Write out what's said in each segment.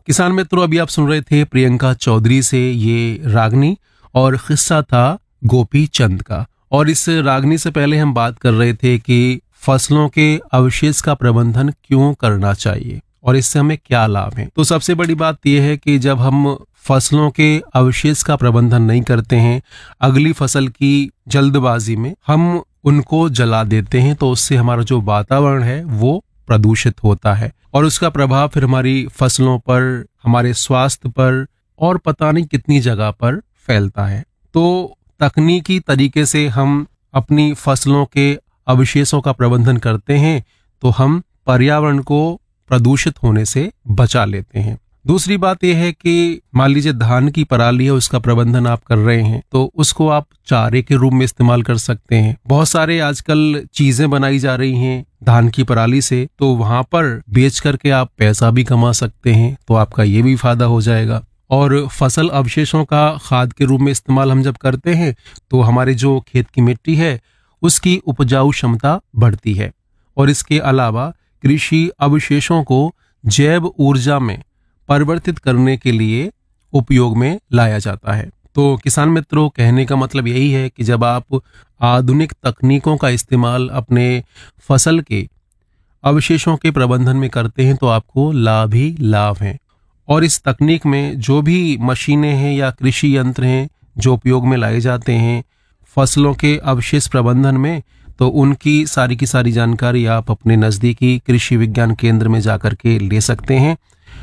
किसान मित्रों, अभी आप सुन रहे थे प्रियंका चौधरी से ये रागनी, और किस्सा था गोपी चंद का। और इस रागनी से पहले हम बात कर रहे थे कि फसलों के अवशेष का प्रबंधन क्यों करना चाहिए और इससे हमें क्या लाभ है। तो सबसे बड़ी बात यह है कि जब हम फसलों के अवशेष का प्रबंधन नहीं करते हैं, अगली फसल की जल्दबाजी में हम उनको जला देते हैं, तो उससे हमारा जो वातावरण है वो प्रदूषित होता है और उसका प्रभाव फिर हमारी फसलों पर, हमारे स्वास्थ्य पर और पता नहीं कितनी जगह पर फैलता है। तो तकनीकी तरीके से हम अपनी फसलों के अवशेषों का प्रबंधन करते हैं तो हम पर्यावरण को प्रदूषित होने से बचा लेते हैं। दूसरी बात यह है कि मान लीजिए धान की पराली है, उसका प्रबंधन आप कर रहे हैं तो उसको आप चारे के रूप में इस्तेमाल कर सकते हैं। बहुत सारे आजकल चीजें बनाई जा रही हैं धान की पराली से, तो वहां पर बेच करके आप पैसा भी कमा सकते हैं, तो आपका ये भी फायदा हो जाएगा। और फसल अवशेषों का खाद के रूप में इस्तेमाल हम जब करते हैं तो हमारे जो खेत की मिट्टी है उसकी उपजाऊ क्षमता बढ़ती है। और इसके अलावा कृषि अवशेषों को जैव ऊर्जा में परिवर्तित करने के लिए उपयोग में लाया जाता है। तो किसान मित्रों, कहने का मतलब यही है कि जब आप आधुनिक तकनीकों का इस्तेमाल अपने फसल के अवशेषों के प्रबंधन में करते हैं तो आपको लाभ ही लाभ हैं। और इस तकनीक में जो भी मशीनें हैं या कृषि यंत्र हैं जो उपयोग में लाए जाते हैं फसलों के अवशेष प्रबंधन में, तो उनकी सारी की सारी जानकारी आप अपने नज़दीकी कृषि विज्ञान केंद्र में जाकर के ले सकते हैं।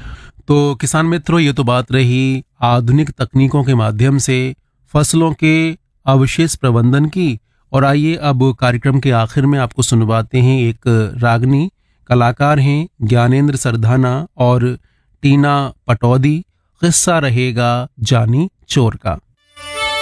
तो किसान मित्रों, ये तो बात रही आधुनिक तकनीकों के माध्यम से फसलों के अवशेष प्रबंधन की। और आइए अब कार्यक्रम के आखिर में आपको सुनवाते हैं एक रागनी। कलाकार हैं ज्ञानेंद्र सरधाना और टीना पटौदी। किस्सा रहेगा जानी चोर का।